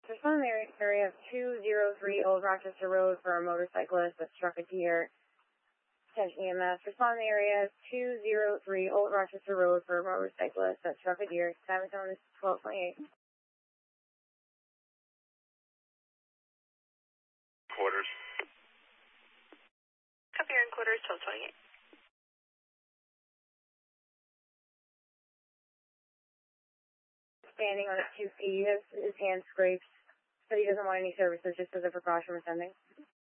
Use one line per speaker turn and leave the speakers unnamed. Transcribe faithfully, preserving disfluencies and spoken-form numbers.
Respond in the area of two oh three Old Rochester Road for a motorcyclist that struck a deer. Attention E M S. Respond in the area of two oh three Old Rochester Road for a motorcyclist that struck a deer. Time of zone is twelve twenty-eight.
Quarters.
Copy your quarters, twelve twenty-eight.
Standing on his two feet, his, his hand scrapes, so he doesn't want any services just as a precaution for sending.